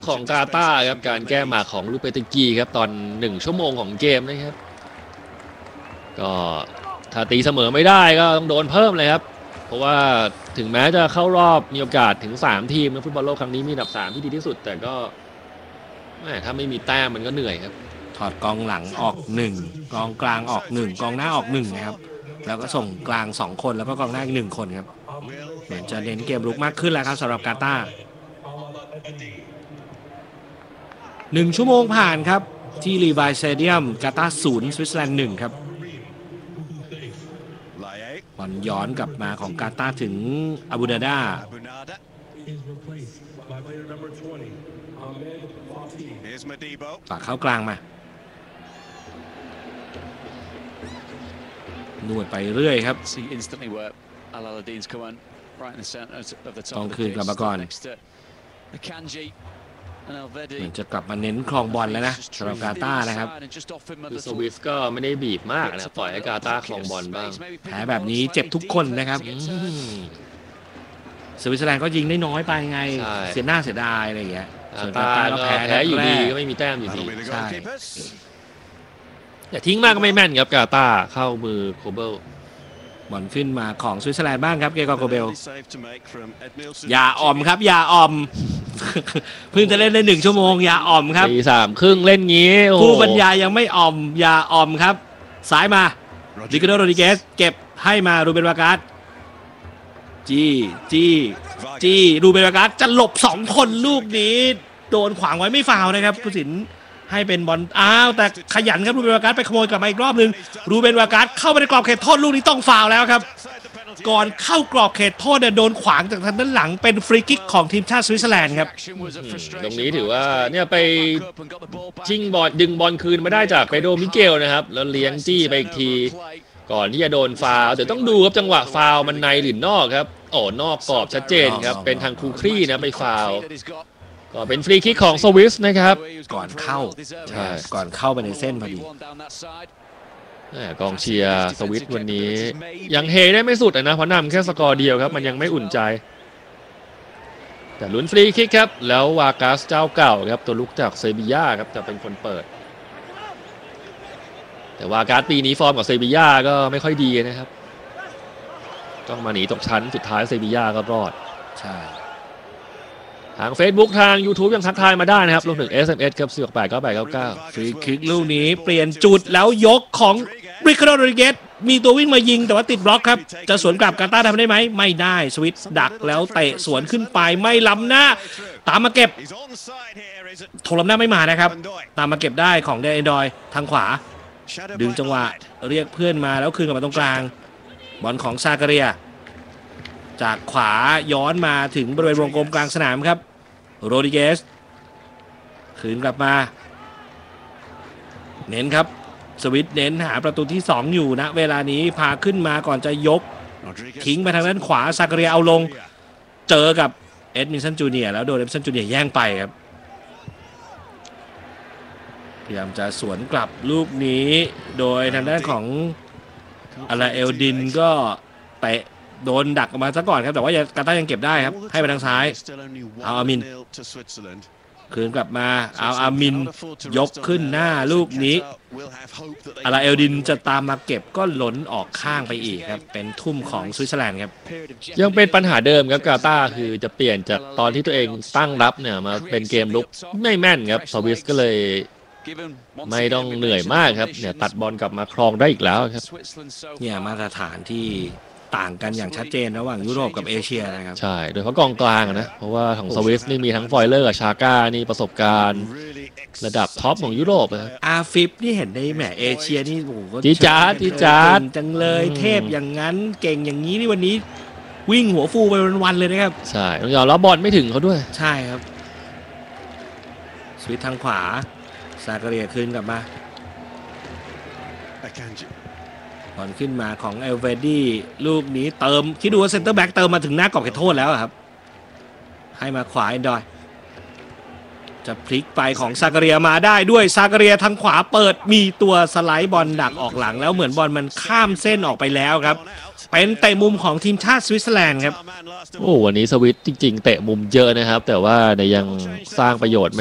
ของกาตาร์ครับการแก้หมากของลูเปเตกีครับตอน1ชั่วโมงของเกมนะครับก็ถ้าตีเสมอไม่ได้ก็ต้องโดนเพิ่มเลยครับเพราะว่าถึงแม้จะเข้ารอบมีโอกาสถึง3ทีมนะฟุตบอลโลกครั้งนี้มีอันดับ3ที่ดีที่สุดแต่ก็ถ้าไม่มีแต้มมันก็เหนื่อยครับถอดกองหลังออก1กองกลางออก1กองหน้าออก1นะครับแล้วก็ส่งกลาง2คนแล้วก็กองหน้าอีก1คนครับเหมือนจะเน้นเกมรุกมากขึ้นแล้วครับสำหรับกาตาร์1ชั่วโมงผ่านครับที่ลีวายสเตเดียมกาตาร์0สวิตเซอร์แลนด์1ครับบอลย้อนกลับมาของกาตาร์ถึงอาบูนาดาฝากเข้ากลางมานวดไปเรื่อยครับต้องคืนกลับมาก่อนเหมือนจะกลับมาเน้นครองบอลแล้วนะสำหรับกาตาร์นะครับคือสวิสก็ไม่ได้บีบมากนะปล่อยให้กาตาร์ครองบอลบ้างแพ้แบบนี้เจ็บทุกคนนะครับสวิตเซอร์แลนด์ก็ยิงได้น้อยไปไงเสียหน้าเสียดายอะไรอย่างเงี้ยกาตาร์ก็แพ้อยู่ดีก็ไม่มีแต้มอยู่ดีใช่อย่าทิ้งมากก็ไม่แม่นครับกาตาร์เข้ามือโคเบิลบอลขึ้นมาของสวิตเซอร์แลนด์บ้างครับเกกอโกเบลอย่าอ่อมครับอย่าอ่อมเพิ่งจะเล่นได้1ชั่วโมงอย่าอ่อมครับ 3:30เล่นงี้ผู้บรรยายยังไม่อ่อมอย่าอ่อมครับสายมาริคาร์โด โรดริเกสเก็บให้มารูเบน วาการ์ดจี้รูเบน วาการ์ดจะหลบ2คนลูกนี้โดนขวางไว้ไม่ฟาวนะครับผู้สินให้เป็นบอลแต่ขยันครับรูเบน วาการ์ดไปขโมยกลับมาอีกรอบนึงรูเบน วาการ์ดเข้าไปในกรอบเขตโทษลูกนี้ต้องฟาวแล้วครับก่อนเข้ากรอบเขตโทษโดนขวางจากทางด้านหลังเป็นฟรีคิกของทีมชาติสวิตเซอร์แลนด์ครับตรงนี้ถือว่าไปชิงบอลดึงบอลคืนมาได้จากเปโดร มิเกลนะครับแล้วเลี้ยงจี้ไปอีกทีก่อนที่จะโดนฟาวล์แต่ต้องดูครับจังหวะฟาวล์มันในหรือนอกครับนอกกรอบชัดเจนครับเป็นทางคูครี่นะไปฟาวล์ก็เป็นฟรีคิกของสวิสนะครับก่อนเข้าก่อนเข้าไปในเส้นพอดีกองเชียร์สวิตวันนี้ยังเฮได้ไม่สุดนะเพราะนำแค่สกอร์เดียวครับมันยังไม่อุ่นใจแต่ลุ้นฟรีคิกครับแล้ววากาสเจ้าเก่าครับตัวลุกจากเซบีย่าครับจะเป็นคนเปิดแต่วากาสปีนี้ฟอร์มกับเซบีย่าก็ไม่ค่อยดีนะครับต้องมาหนีตกชั้นสุดท้ายเซบีย่าก็รอดใช่ทาง Facebook ทาง YouTube ยังทักทายมาได้นะครับรวมถึง SMS ครับ4689899 ฟรีคิกลูกนี้เปลี่ยนจุดแล้วยกของริคาร์โด โรดริเกสมีตัววิ่งมายิงแต่ว่าติดบล็อกครับจะสวนกลับกาตาร์ทำได้ไหมไม่ได้สวิตดักแล้วเตะสวนขึ้นไปไม่ล้ำหน้าตามมาเก็บโถล้ำหน้าไม่มานะครับตามมาเก็บได้ของเดนดอยทางขวาดึงจังหวะเรียกเพื่อนมาแล้วคืนกลับมาตรงกลางบอลของซาการิอาจากขวาย้อนมาถึงบริเวณวงกลมกลางสนามครับโรดริเกสคืนกลับมาเน้นครับสวิตเน้นหาประตูที่2อยู่นะเวลานี้พาขึ้นมาก่อนจะยกทิ้งไปทางด้านขวาซาการิอาเอาลงเจอกับเอ็ดมินสันจูเนียร์แล้วโดนเอ็ดมินสันจูเนียร์แย่งไปครับพยายามจะสวนกลับลูกนี้โดยทางด้านของอาราเอลดินก็เตะโดนดักออกมาซะก่อนครับแต่ว่ากาตาร์ยังเก็บได้ครับให้ไปทางซ้ายเอาอามินคืนกลับมาเอาอามินยกขึ้นหน้าลูกนี้อาราเอลดินจะตามมาเก็บก็หล่นออกข้างไปอีกครับเป็นทุ่มของสวิตเซอร์แลนด์ครับยังเป็นปัญหาเดิมครับกาตาร์คือจะเปลี่ยนจากตอนที่ตัวเองตั้งรับเนี่ยมาเป็นเกมลุกไม่แม่นครับสวิสก็เลยไม่ต้องเหนื่อยมากครับเนี่ยตัดบอลกลับมาครองได้อีกแล้วครับเนี่ยมาตรฐานที่ต่างกันอย่างชัดเจนระหว่างยุโรปกับเอเชียนะครับใช่โดยเฉพาะกองกลางนะเพราะว่าของสวิสนี่มีทั้งฟอยเลอร์กับชาก้านี่ประสบการณ์ระดับท็อปของยุโรปเลยอาฟิปนี่เห็นได้แหมเอเชียนี่โอ้โหจีจาร์ดจังเลยเทพอย่างนั้นเก่งอย่างนี้นี่วันนี้วิ่งหัวฟูไปวันๆเลยนะครับใช่ต้องยอมรับบอลไม่ถึงเขาด้วยใช่ครับสวิตทางขวาซาการิอาคืนกลับมาบอลขึ้นมาของเอลเวดี้ลูกนี้เติมคิดดูว่าเซนเตอร์แบ็กเติมมาถึงหน้ากรอบเขตโทษแล้วครับให้มาขวาเอ็นดอยจะพลิกไปของซาการียมาได้ด้วยซาการียทางขวาเปิดมีตัวสไลด์บอลดักออกหลังแล้วเหมือนบอลมันข้ามเส้นออกไปแล้วครับเป็นเตะมุมของทีมชาติสวิตเซอร์แลนด์ครับโอ้วันนี้สวิตจริงๆเตะมุมเยอะนะครับแต่ว่าเนี่ยยังสร้างประโยชน์